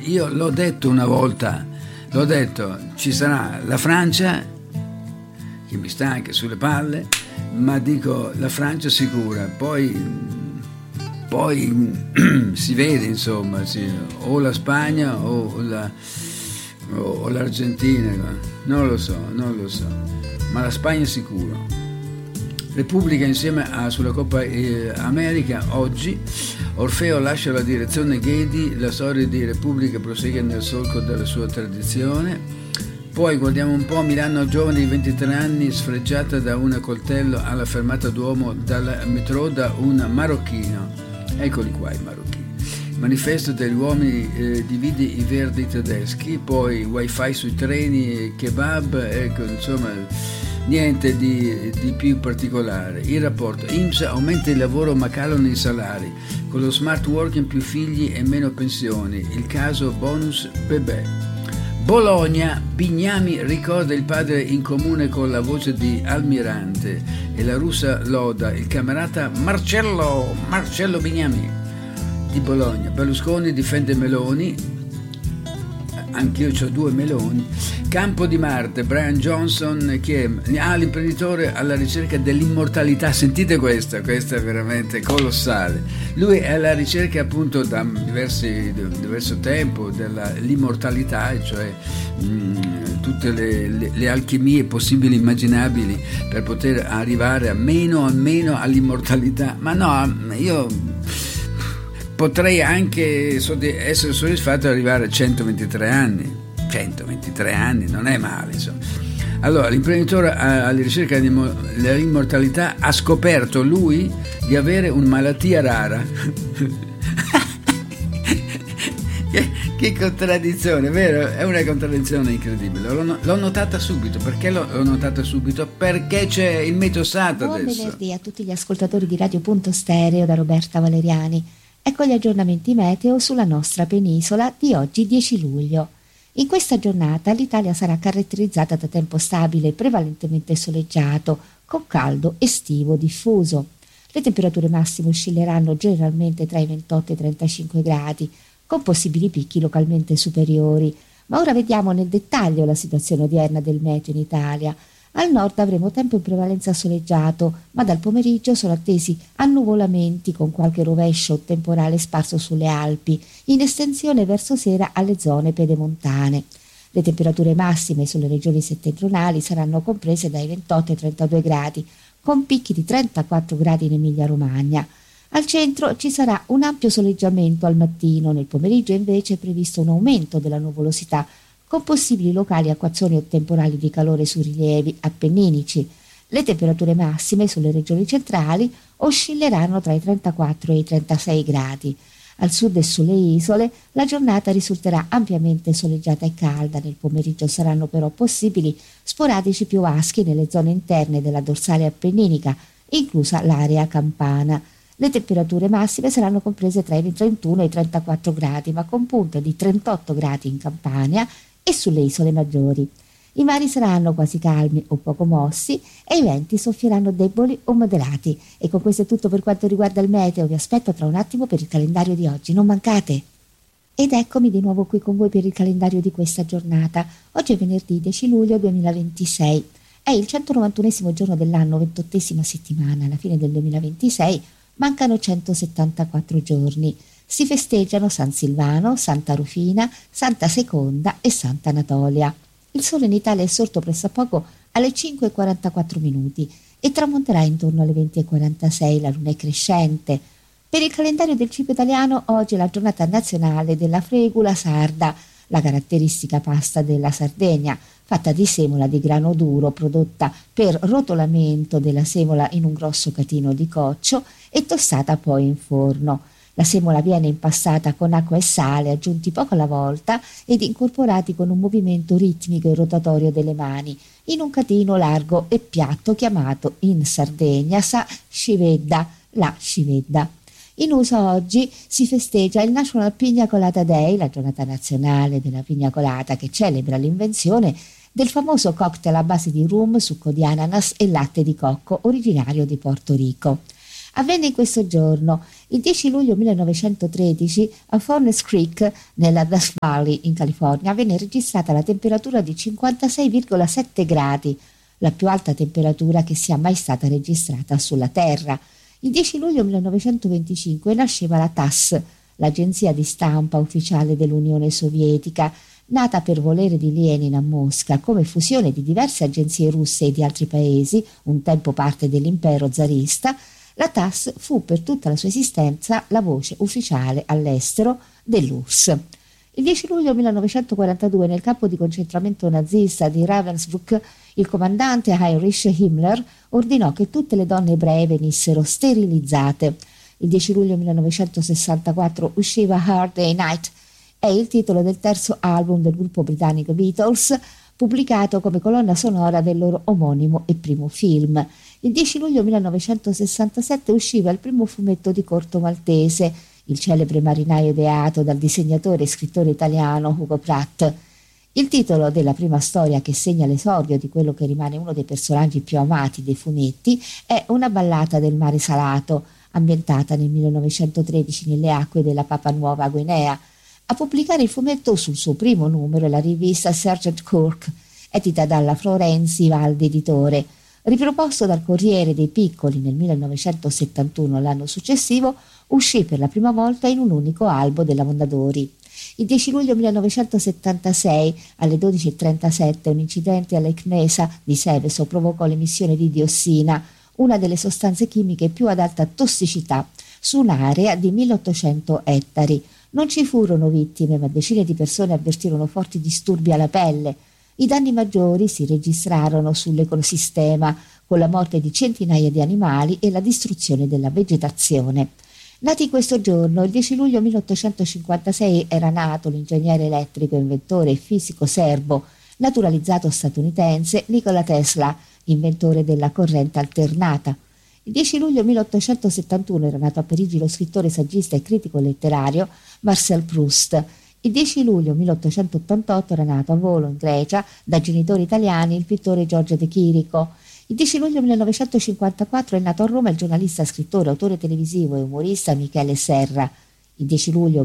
io l'ho detto una volta, ci sarà la Francia, che mi sta anche sulle palle, ma dico la Francia sicura, poi si vede, insomma, sì, o la Spagna o l'Argentina, non lo so, ma la Spagna sicuro. Repubblica insieme sulla Coppa America oggi. Orfeo lascia la direzione Ghedi, la storia di Repubblica prosegue nel solco della sua tradizione. Poi guardiamo un po', Milano, giovane di 23 anni sfregiata da un coltello alla fermata Duomo dal metro da un marocchino. Eccoli qua i marocchini. Manifesto degli uomini divide i verdi tedeschi, poi wifi sui treni, kebab, ecco, insomma niente di più particolare. Il rapporto INPS aumenta il lavoro ma calano i salari, con lo smart working più figli e meno pensioni, il caso bonus bebè. Bologna, Bignami ricorda il padre in comune con la voce di Almirante e la russa loda il camerata Marcello Bignami di Bologna. Berlusconi difende Meloni, anch'io ho 2 meloni. Campo di Marte, Brian Johnson che l'imprenditore alla ricerca dell'immortalità. Sentite questa è veramente colossale. Lui è alla ricerca appunto da diverso tempo dell'immortalità, cioè tutte le alchimie possibili e immaginabili per poter arrivare almeno all'immortalità. Ma no, io potrei anche essere soddisfatto di arrivare a 123 anni. 123 anni non è male, insomma. Allora, l'imprenditore alla ricerca dell'immortalità ha scoperto lui di avere una malattia rara. Che contraddizione, vero? È una contraddizione incredibile. L'ho notata subito. Perché l'ho notata subito? Perché c'è il Metosat adesso. Buon venerdì a tutti gli ascoltatori di Radio Punto Stereo da Roberta Valeriani. Ecco gli aggiornamenti meteo sulla nostra penisola di oggi 10 luglio. In questa giornata l'Italia sarà caratterizzata da tempo stabile, prevalentemente soleggiato, con caldo estivo diffuso. Le temperature massime oscilleranno generalmente tra i 28 e i 35 gradi, con possibili picchi localmente superiori. Ma ora vediamo nel dettaglio la situazione odierna del meteo in Italia. Al nord avremo tempo in prevalenza soleggiato, ma dal pomeriggio sono attesi annuvolamenti con qualche rovescio o temporale sparso sulle Alpi, in estensione verso sera alle zone pedemontane. Le temperature massime sulle regioni settentrionali saranno comprese dai 28 ai 32 gradi, con picchi di 34 gradi in Emilia-Romagna. Al centro ci sarà un ampio soleggiamento al mattino, nel pomeriggio invece è previsto un aumento della nuvolosità, con possibili locali acquazzoni o temporali di calore su rilievi appenninici. Le temperature massime sulle regioni centrali oscilleranno tra i 34 e i 36 gradi. Al sud e sulle isole la giornata risulterà ampiamente soleggiata e calda. Nel pomeriggio saranno però possibili sporadici piovaschi nelle zone interne della dorsale appenninica, inclusa l'area campana. Le temperature massime saranno comprese tra i 31 e i 34 gradi, ma con punte di 38 gradi in Campania e sulle isole maggiori. I mari saranno quasi calmi o poco mossi e i venti soffieranno deboli o moderati. E con questo è tutto per quanto riguarda il meteo. Vi aspetto tra un attimo per il calendario di oggi, non mancate! Ed eccomi di nuovo qui con voi per il calendario di questa giornata. Oggi è venerdì 10 luglio 2026. È il 191esimo giorno dell'anno, 28esima settimana. Alla fine del 2026 mancano 174 giorni. Si festeggiano San Silvano, Santa Rufina, Santa Seconda e Santa Anatolia. Il sole in Italia è sorto pressappoco alle 5:44 minuti e tramonterà intorno alle 20:46. La luna è crescente. Per il calendario del cibo italiano oggi è la giornata nazionale della fregula sarda, la caratteristica pasta della Sardegna, fatta di semola di grano duro prodotta per rotolamento della semola in un grosso catino di coccio e tostata poi in forno. La semola viene impastata con acqua e sale aggiunti poco alla volta ed incorporati con un movimento ritmico e rotatorio delle mani in un catino largo e piatto chiamato in Sardegna scivedda, la scivedda. In uso oggi si festeggia il National Pina Colada Day, la giornata nazionale della pina colada che celebra l'invenzione del famoso cocktail a base di rum, succo di ananas e latte di cocco originario di Porto Rico. Avvenne in questo giorno, il 10 luglio 1913, a Furnace Creek, nella Death Valley in California, venne registrata la temperatura di 56,7 gradi, la più alta temperatura che sia mai stata registrata sulla Terra. Il 10 luglio 1925 nasceva la TASS, l'agenzia di stampa ufficiale dell'Unione Sovietica, nata per volere di Lenin a Mosca come fusione di diverse agenzie russe e di altri paesi, un tempo parte dell'impero zarista. La TASS fu per tutta la sua esistenza la voce ufficiale all'estero dell'URSS. Il 10 luglio 1942, nel campo di concentramento nazista di Ravensbrück, il comandante Heinrich Himmler ordinò che tutte le donne ebree venissero sterilizzate. Il 10 luglio 1964 usciva Hard Day Night, è il titolo del terzo album del gruppo britannico Beatles, pubblicato come colonna sonora del loro omonimo e primo film. Il 10 luglio 1967 usciva il primo fumetto di corto maltese, Il celebre marinaio ideato dal disegnatore e scrittore italiano Hugo Pratt. Il titolo della prima storia che segna l'esordio di quello che rimane uno dei personaggi più amati dei fumetti è Una ballata del mare salato, ambientata nel 1913 nelle acque della Papua Nuova Guinea. A pubblicare il fumetto sul suo primo numero è la rivista Sergeant Kirk, edita dalla Florenzi Valdi Editore. Riproposto dal Corriere dei Piccoli nel 1971, l'anno successivo, uscì per la prima volta in un unico albo della Mondadori. Il 10 luglio 1976, alle 12:37, un incidente a Lake Mesa di Seveso provocò l'emissione di diossina, una delle sostanze chimiche più ad alta tossicità, su un'area di 1800 ettari. Non ci furono vittime, ma decine di persone avvertirono forti disturbi alla pelle. I danni maggiori si registrarono sull'ecosistema, con la morte di centinaia di animali e la distruzione della vegetazione. Nati in questo giorno, il 10 luglio 1856 era nato l'ingegnere elettrico, inventore e fisico serbo, naturalizzato statunitense Nikola Tesla, inventore della corrente alternata. Il 10 luglio 1871 era nato a Parigi lo scrittore, saggista e critico letterario Marcel Proust. Il 10 luglio 1888 era nato a Volo, in Grecia, da genitori italiani, il pittore Giorgio De Chirico. Il 10 luglio 1954 è nato a Roma il giornalista, scrittore, autore televisivo e umorista Michele Serra. Il 10 luglio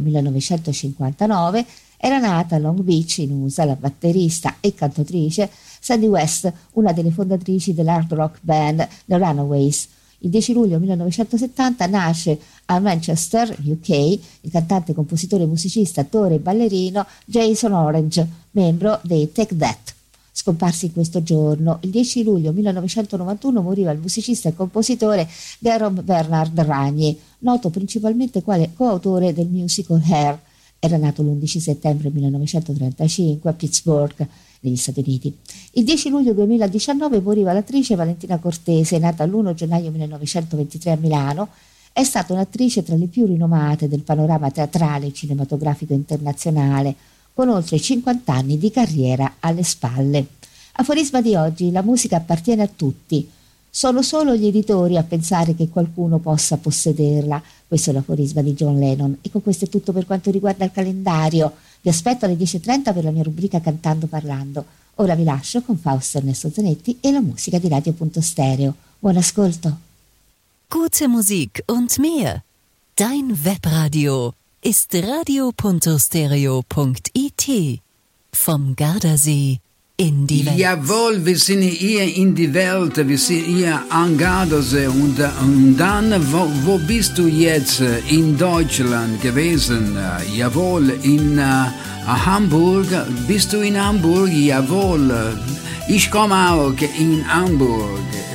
1959 era nata a Long Beach, in USA, la batterista e cantautrice Sadie West, una delle fondatrici dell'hard rock band The Runaways. Il 10 luglio 1970 nasce a Manchester, UK, il cantante, compositore, musicista, attore e ballerino Jason Orange, membro dei Take That. Scomparsi in questo giorno, il 10 luglio 1991 moriva il musicista e compositore Jerome Bernard Ragni, noto principalmente quale coautore del musical Hair. Era nato l'11 settembre 1935 a Pittsburgh, negli Stati Uniti. Il 10 luglio 2019 moriva l'attrice Valentina Cortese, nata l'1 gennaio 1923 a Milano. È stata un'attrice tra le più rinomate del panorama teatrale e cinematografico internazionale, con oltre 50 anni di carriera alle spalle. Aforisma di oggi: la musica appartiene a tutti. Sono solo gli editori a pensare che qualcuno possa possederla. Questo è l'aforisma di John Lennon. E con questo è tutto per quanto riguarda il calendario. Vi aspetto alle 10:30 per la mia rubrica Cantando Parlando. Ora vi lascio con Fausto Ernesto Zanetti e la musica di Radio.Stereo. Buon ascolto. Gute Musik und mehr. Dein Webradio ist radio.stereo.it. Vom Gardasee in die Welt. Jawohl, wir sind hier in die Welt, wir sind hier an Gardasee und dann, wo bist du jetzt? In Deutschland gewesen? Jawohl, in Hamburg. Bist du in Hamburg? Jawohl, ich komme auch in Hamburg.